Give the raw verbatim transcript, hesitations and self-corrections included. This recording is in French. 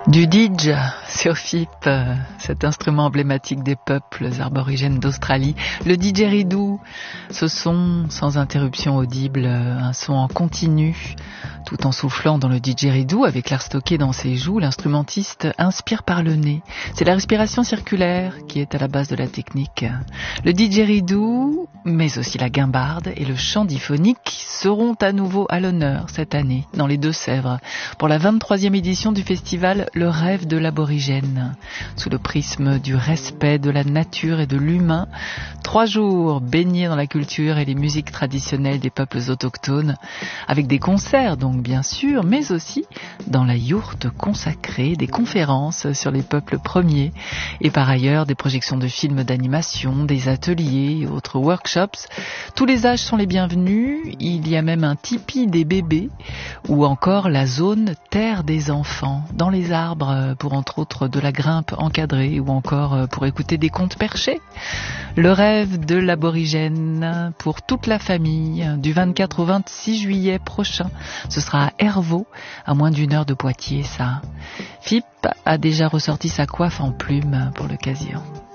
Du didge sur F I P, cet instrument emblématique des peuples aborigènes d'Australie. Le didgeridoo, ce son sans interruption audible, un son en continu. Tout en soufflant dans le didgeridoo avec l'air stocké dans ses joues, l'instrumentiste inspire par le nez. C'est la respiration circulaire qui est à la base de la technique. Le didgeridoo, mais aussi la guimbarde et le chant diphonique seront à nouveau à l'honneur cette année dans les Deux-Sèvres pour la vingt-troisième édition du festival Le Rêve de l'Aborigène. Sous le prisme du respect de la nature et de l'humain, trois jours baignés dans la culture et les musiques traditionnelles des peuples autochtones, avec des concerts donc bien sûr, mais aussi dans la yourte consacrée, des conférences sur les peuples premiers et par ailleurs des projections de films d'animation, des ateliers et autres workshops. Tous les âges sont les bienvenus, il y a même un tipi des bébés ou encore la zone terre des enfants dans les arbres pour entre autres de la grimpe encadrée ou encore pour écouter des contes perchés. Le rêve de l'aborigène pour toute la famille du vingt-quatre au vingt-six juillet prochain. Ce sera à Hervaux, à moins d'une heure de Poitiers, ça. F I P a déjà ressorti sa coiffe en plumes pour l'occasion.